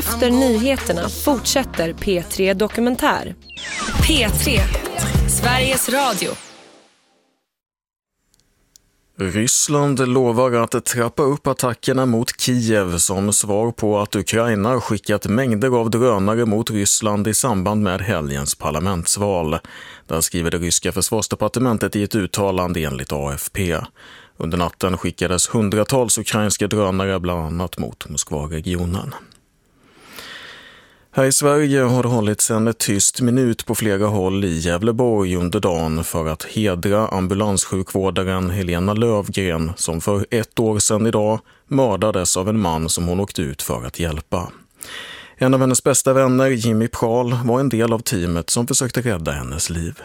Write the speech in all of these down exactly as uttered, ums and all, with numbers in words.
Efter nyheterna fortsätter P tre Dokumentär. P tre, Sveriges Radio. Ryssland lovar att trappa upp attackerna mot Kiev som svar på att Ukraina skickat mängder av drönare mot Ryssland i samband med helgens parlamentsval. Där skriver det ryska försvarsdepartementet i ett uttalande enligt A F P. Under natten skickades hundratals ukrainska drönare bland annat mot Moskva-regionen. Här i Sverige har det hållits en tyst minut på flera håll i Gävleborg under dagen för att hedra ambulanssjukvårdaren Helena Lövgren som för ett år sedan idag mördades av en man som hon åkt ut för att hjälpa. En av hennes bästa vänner, Jimmy Prahl, var en del av teamet som försökte rädda hennes liv.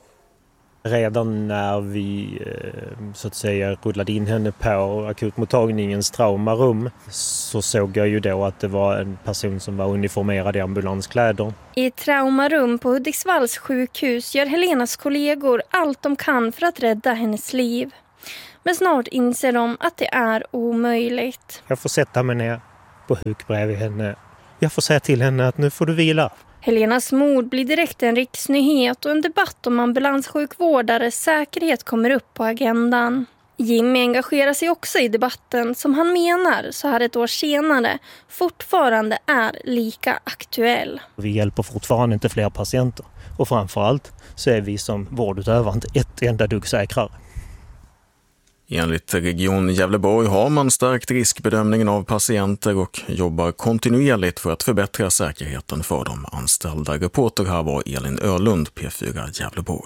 Redan när vi så att säga rullade in henne på akutmottagningens traumarum så såg jag ju då att det var en person som var uniformerad i ambulanskläder. I ett traumarum på Hudiksvalls sjukhus gör Helenas kollegor allt de kan för att rädda hennes liv. Men snart inser de att det är omöjligt. Jag får sätta mig ner på huk bredvid henne. Jag får säga till henne att nu får du vila. Helenas mord blir direkt en riksnyhet och en debatt om ambulanssjukvårdares säkerhet kommer upp på agendan. Jimmy engagerar sig också i debatten som han menar så här ett år senare fortfarande är lika aktuell. Vi hjälper fortfarande inte fler patienter och framförallt så är vi som vårdutövare inte ett enda dugg säkrare. Enligt Region Gävleborg har man stärkt riskbedömningen av patienter och jobbar kontinuerligt för att förbättra säkerheten för de anställda. Reporter här var Elin Ölund, P fyra Gävleborg.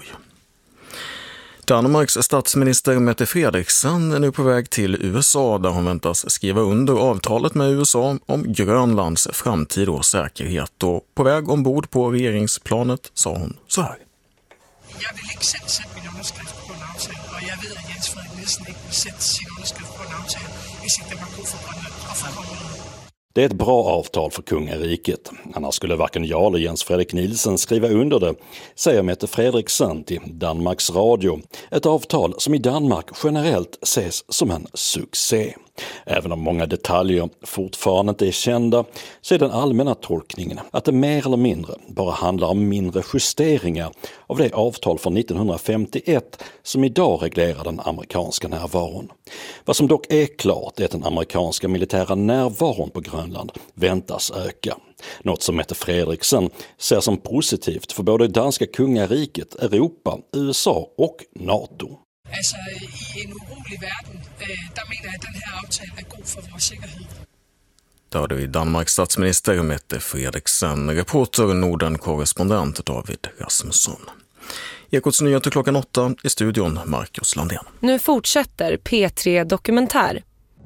Danmarks statsminister Mette Frederiksen är nu på väg till U S A där hon väntas skriva under avtalet med U S A om Grönlands framtid och säkerhet. Och på väg ombord på regeringsplanet sa hon så här. Jag vill inte sätta min underskrift på en avtal och jag vet att Jens Frederik Nielsen inte vill sätta sin underskrift på en avtal hvis inte man går för Grönland och för Grönland. Det är ett bra avtal för kungariket. Annars skulle varken jag eller Jens Frederik Nielsen skriva under det, säger Mette Frederiksen till Danmarks Radio. Ett avtal som i Danmark generellt ses som en succé. Även om många detaljer fortfarande inte är kända så är den allmänna tolkningen att det mer eller mindre bara handlar om mindre justeringar av det avtal från nittonhundrafemtioett som idag reglerar den amerikanska närvaron. Vad som dock är klart är att den amerikanska militära närvaron på Grönland väntas öka. Något som Mette Frederiksen ser som positivt för både danska kungariket, Europa, U S A och NATO. Altså, i en urolig verden, der mener jeg, at den her aftale er god for vores sikkerhed. Där hade vi Danmarks statsminister Mette Frederiksen, reporter Norden-korrespondent David Rasmusson. Ekots nyheter klockan åtta i studion, Marcus Landén. Nu fortsätter P tre Dokumentär.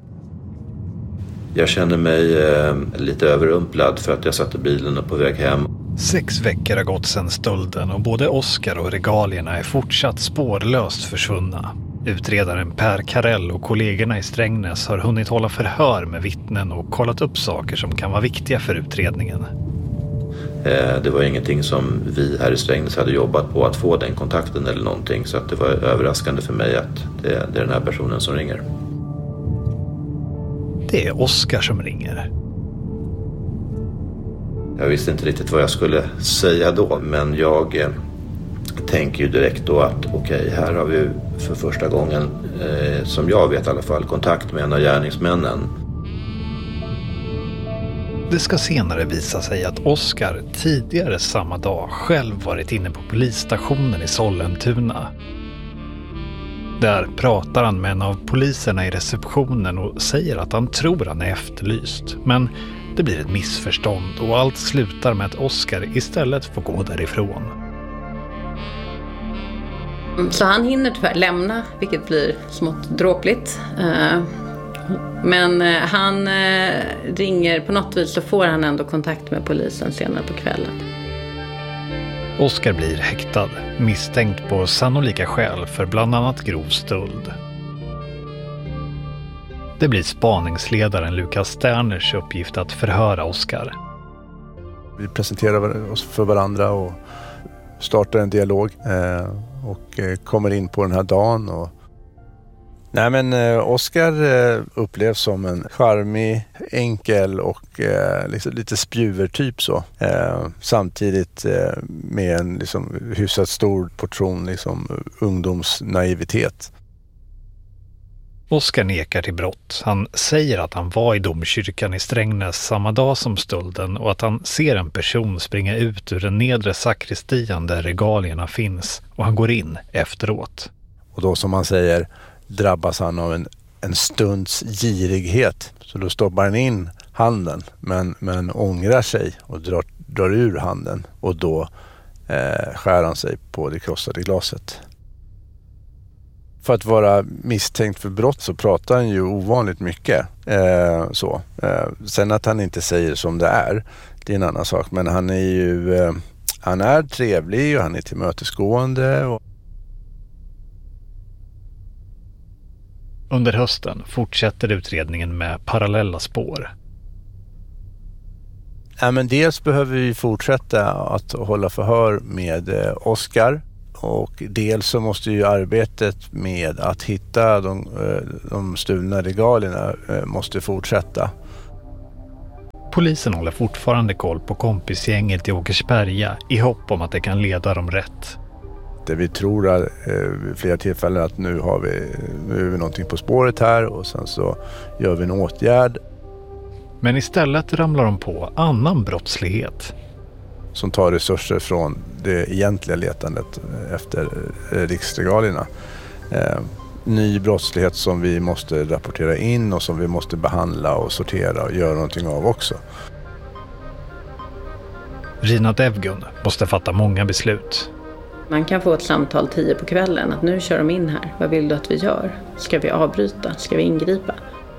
Jag känner mig eh, lite överrumplad för att jag satt i bilen och på väg hem. Sex veckor har gått sedan stölden och både Oscar och regalierna är fortsatt spårlöst försvunna. Utredaren Per Karell och kollegorna i Strängnäs har hunnit hålla förhör med vittnen och kollat upp saker som kan vara viktiga för utredningen. Eh, det var ingenting som vi här i Strängnäs hade jobbat på att få den kontakten eller någonting, så att det var överraskande för mig att det, det är den här personen som ringer. Det är Oscar som ringer. Jag visste inte riktigt vad jag skulle säga då, men jag eh, tänker ju direkt då att okej, okay, här har vi för första gången, eh, som jag vet i alla fall, kontakt med en av gärningsmännen. Det ska senare visa sig att Oscar tidigare samma dag själv varit inne på polisstationen i Sollentuna. Där pratar han med en av poliserna i receptionen och säger att han tror han är efterlyst. Men det blir ett missförstånd och allt slutar med att Oscar istället får gå därifrån. Så han hinner tyvärr lämna, vilket blir smått dråpligt. Men han ringer, på något vis så får han ändå kontakt med polisen senare på kvällen. Oscar blir häktad, misstänkt på sannolika skäl för bland annat grov stöld. Det blir spaningsledaren Lukas Sterners uppgift att förhöra Oscar. Vi presenterar oss för varandra och startar en dialog och kommer in på den här dagen. Och Nej, men eh, Oscar eh, upplevs som en charmig, enkel och eh, liksom, lite spjuvertyp så. Eh, samtidigt eh, med en liksom, hyfsat stor portion liksom, ungdomsnaivitet. Oscar nekar till brott. Han säger att han var i domkyrkan i Strängnäs samma dag som stölden och att han ser en person springa ut ur den nedre sakristian där regalierna finns och han går in efteråt. Och då som han säger drabbas han av en, en stunds girighet. Så då stoppar han in handen men, men ångrar sig och drar, drar ur handen och då eh, skär han sig på det krossade glaset. För att vara misstänkt för brott så pratar han ju ovanligt mycket. Eh, så. Eh, sen att han inte säger som det är, det är en annan sak. Men han är ju eh, han är trevlig och han är tillmötesgående. Och... Under hösten fortsätter utredningen med parallella spår. Ja, men dels behöver vi fortsätta att hålla förhör med eh, Oscar. Och dels så måste ju arbetet med att hitta de, de stulna regalierna måste fortsätta. Polisen håller fortfarande koll på kompisgänget i Åkersberga i hopp om att det kan leda dem rätt. Det vi tror är vid flera tillfällen att nu har vi, nu är vi någonting på spåret här och sen så gör vi en åtgärd. Men istället ramlar de på annan brottslighet. Som tar resurser från det egentliga letandet efter riksregalierna. Eh, ny brottslighet som vi måste rapportera in och som vi måste behandla och sortera och göra någonting av också. Rina Devgun måste fatta många beslut. Man kan få ett samtal tio på kvällen att nu kör de in här. Vad vill du att vi gör? Ska vi avbryta? Ska vi ingripa?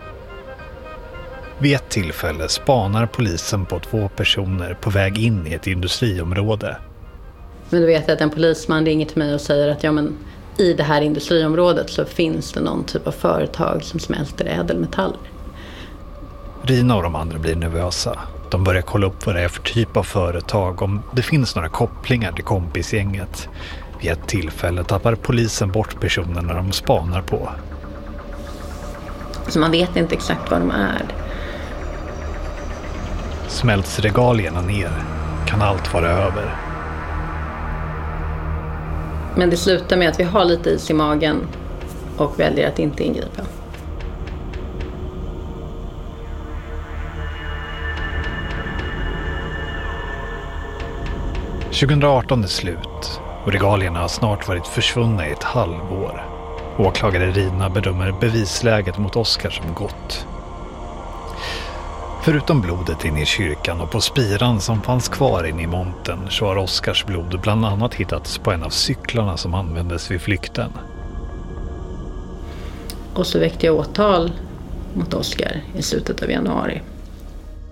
Vid ett tillfälle spanar polisen på två personer på väg in i ett industriområde. Men du vet att en polisman ringer till mig och säger att ja, men i det här industriområdet så finns det någon typ av företag som smälter ädelmetaller. Rina och de andra blir nervösa. De börjar kolla upp vad det är för typ av företag, om det finns några kopplingar till kompisgänget. Vid ett tillfälle tappar polisen bort personerna de spanar på. Så man vet inte exakt vad de är. Smälts regalierna ner kan allt vara över. Men det slutar med att vi har lite is i magen och väljer att inte ingripa. tjugoarton är slut och regalierna har snart varit försvunna i ett halvår. Åklagare Rina bedömer bevisläget mot Oscar som gott. Förutom blodet inne i kyrkan och på spiran som fanns kvar inne i monten så har Oscars blod bland annat hittats på en av cyklarna som användes vid flykten. Och så väckte jag åtal mot Oscar i slutet av januari.